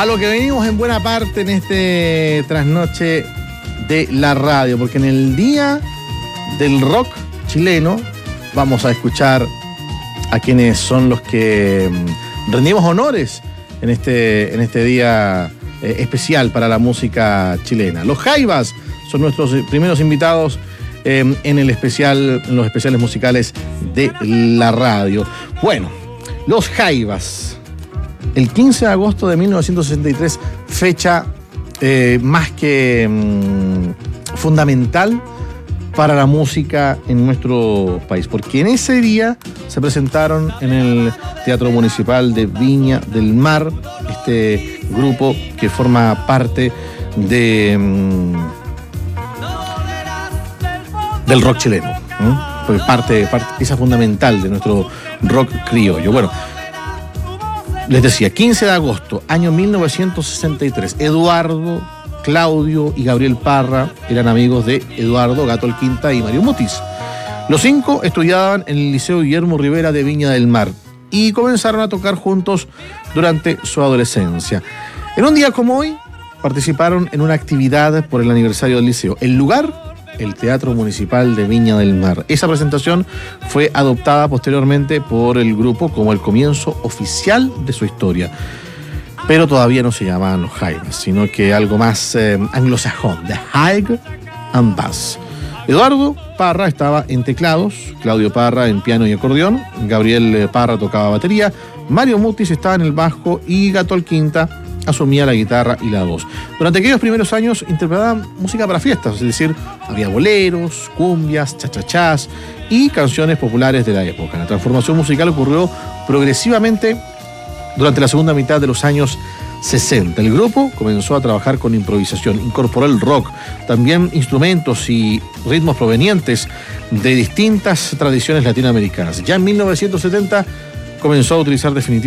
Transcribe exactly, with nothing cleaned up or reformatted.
a lo que venimos en buena parte en este trasnoche de la radio, porque en el día del rock chileno vamos a escuchar a quienes son los que rendimos honores en este, en este día eh, especial para la música chilena. Los Jaivas son nuestros primeros invitados eh, en el especial, en los especiales musicales de la radio. Bueno, los Jaivas, el quince de agosto de mil novecientos sesenta y tres, fecha eh, más que mmm, fundamental para la música en nuestro país, porque en ese día se presentaron en el Teatro Municipal de Viña del Mar, este grupo que forma parte de mmm, del rock chileno, ¿no? Pues parte, parte, pieza fundamental de nuestro rock criollo. Bueno, les decía, quince de agosto, año mil novecientos sesenta y tres, Eduardo, Claudio y Gabriel Parra eran amigos de Eduardo Gato Alquinta y Mario Mutis. Los cinco estudiaban en el Liceo Guillermo Rivera de Viña del Mar y comenzaron a tocar juntos durante su adolescencia. En un día como hoy, participaron en una actividad por el aniversario del liceo. El lugar, el Teatro Municipal de Viña del Mar. Esa presentación fue adoptada posteriormente por el grupo como el comienzo oficial de su historia. Pero todavía no se llamaban los Jaivas, sino que algo más eh, anglosajón, The Haig and Bass. Eduardo Parra estaba en teclados, Claudio Parra en piano y acordeón, Gabriel Parra tocaba batería, Mario Mutis estaba en el bajo y Gato Alquinta asumía la guitarra y la voz. Durante aquellos primeros años interpretaban música para fiestas, es decir, había boleros, cumbias, chachachás y canciones populares de la época. La transformación musical ocurrió progresivamente durante la segunda mitad de los años sesenta. El grupo comenzó a trabajar con improvisación, incorporó el rock, también instrumentos y ritmos provenientes de distintas tradiciones latinoamericanas. Ya en mil novecientos setenta comenzó a utilizar definitivamente